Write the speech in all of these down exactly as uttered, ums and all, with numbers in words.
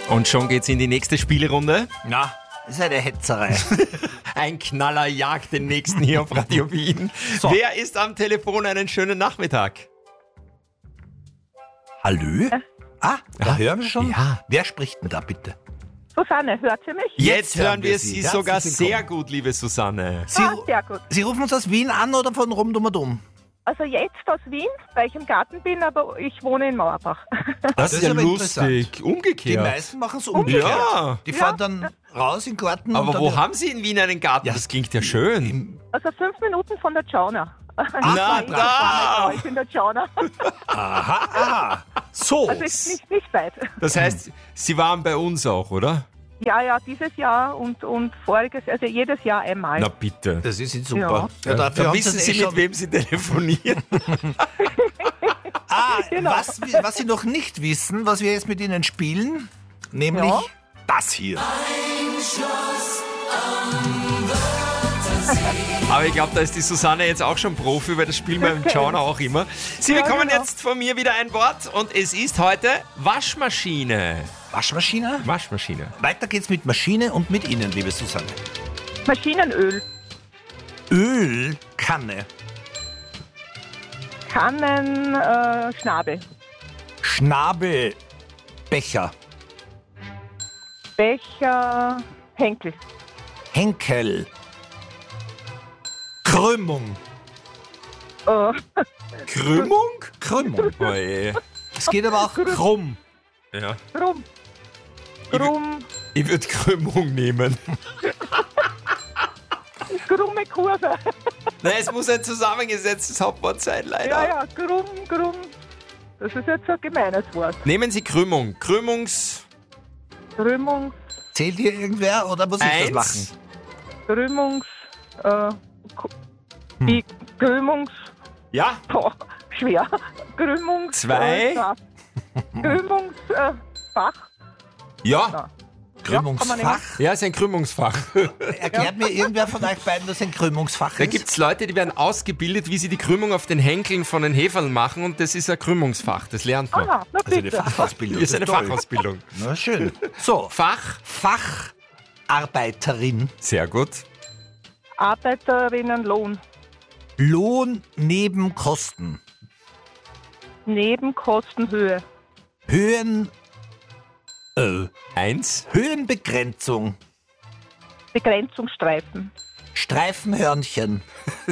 Und schon geht's in die nächste Spielerunde. Na, das ist eine Hetzerei. Ein Knaller jagt den nächsten hier auf Radio Wien. So. Wer ist am Telefon? Einen schönen Nachmittag. Hallo? Ah, da hören wir schon. Ja. Wer spricht denn da bitte? Susanne, hört sie mich? Jetzt, Jetzt hören hören wir wir Sie Sie. sogar Herzlich sehr willkommen. gut, liebe Susanne. Sie, Ah, sehr gut. Sie rufen uns aus Wien an oder von Rumdummerdumm? Also jetzt aus Wien, weil ich im Garten bin, aber ich wohne in Mauerbach. Das, ist ja aber lustig. Die Umgekehrt. meisten machen es umgekehrt. Ja. Die fahren dann raus in den Garten. Aber und dann wo haben Sie in Wien einen Garten? Ja. Das klingt ja schön. Also fünf Minuten von der Jauna. Na ich da! Ich bin der Jauna. Aha, aha. So. Also ist nicht, nicht weit. Das heißt, Sie waren bei uns auch, oder? Ja, ja, dieses Jahr und, und voriges, also jedes Jahr einmal. Na bitte. Das ist jetzt super. Ja. Ja, dafür Da haben wissen das Sie, eh mit schon- wem Sie telefonieren. Ah, Genau. was, wir- was Sie noch nicht wissen, was wir jetzt mit Ihnen spielen, nämlich Ja. das hier. Aber ich glaube, da ist die Susanne jetzt auch schon Profi, weil das spielen wir im Genre auch immer. Sie Ja, bekommen genau. jetzt von mir wieder ein Wort und es ist heute Waschmaschine. Waschmaschine. Waschmaschine. Weiter geht's mit Maschine und mit Ihnen, liebe Susanne. Maschinenöl, Ölkanne, Kannen, äh, Schnabel, Schnabelbecher, Becher, Henkel, Henkel, Krümmung. äh, Krümmung? Krümmung. Oh je. Es geht aber auch krumm. Ja. Rum, Rum, Ich würde Krümmung nehmen. krumme Kurve. Nein, es muss ein zusammengesetztes Hauptwort sein, leider. Ja, ja, krumm, krumm. Das ist jetzt ein gemeines Wort. Nehmen Sie Krümmung. Krümmungs... Krümmungs, Zählt hier irgendwer oder muss ich das machen? Eins. Krümmungs, äh, K- die Krümmungs, Ja. boah, schwer. Krümmungs, Zwei. Äh, ja. Krümmungs, äh, Fach. Ja. Ja, Krümmungsfach? Ja, ist ein Krümmungsfach. Erklärt mir irgendwer von euch beiden, dass ein Krümmungsfach Da ist? gibt es Leute, die werden ausgebildet, wie sie die Krümmung auf den Henkeln von den Heferln machen und das ist ein Krümmungsfach. Das lernt man. Aha, na Also eine bitte. Fachausbildung. Das ist eine toll. Fachausbildung. Na schön. So, Fach. Facharbeiterin. Sehr gut. Arbeiterinnenlohn, Lohn neben Kosten. Nebenkostenhöhe, Höhen. Äh, Eins. Höhenbegrenzung. Begrenzungsstreifen, Streifenhörnchen.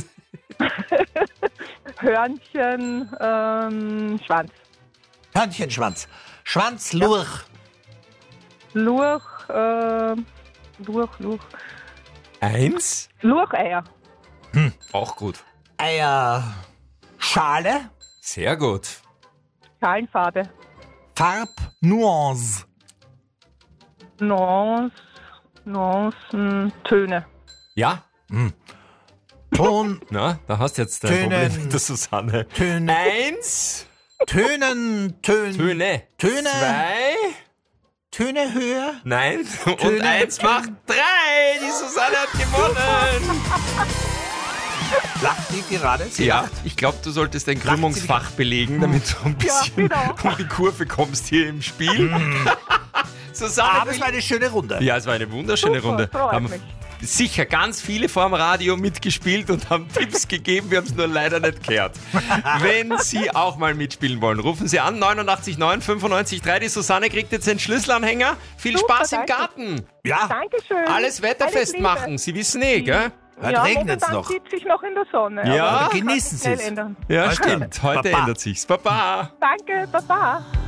Hörnchen, ähm, Schwanz, Hörnchenschwanz. Schwanzlurch. Lurch, äh, Lurch, Lurch, Eins. Lurcheier, Auch gut. Eier. Schale. Sehr gut. Schalenfarbe, Farbnuance. Nuance, Nuancen, Töne, Ja. Ton. Na, da hast du jetzt dein Tönen. Problem mit der Susanne. Töne. Eins. Tönen. Tön, Töne. Töne. Zwei. Töne höher. Nein. Und Töne. eins macht drei. Die Susanne hat gewonnen. Lacht die gerade? Sie Ja, lacht. ich glaube, du solltest ein Krümmungsfach belegen, damit du ein bisschen genau. um die Kurve kommst hier im Spiel. Susanne, Aber es war eine schöne Runde. ja, es war eine wunderschöne Super, Runde. freut Haben mich. sicher ganz viele vor dem Radio mitgespielt und haben Tipps gegeben. Wir haben es nur leider nicht gehört. Wenn Sie auch mal mitspielen wollen, rufen Sie an neunundachtzig neun fünfundneunzig drei. Die Susanne kriegt jetzt den Schlüsselanhänger. Viel Super, Spaß im danke. Garten. Ja, Dankeschön. Alles wetterfest Liebe. machen. Sie wissen eh, gell? heute Ja, regnet es momentan noch. sitze ich noch in der Sonne. Ja. aber Aber das kann genießen sich schnell Sie's. ändern. Ja, Heute. stimmt. Heute Baba. ändert sich's. Baba. Danke, Baba.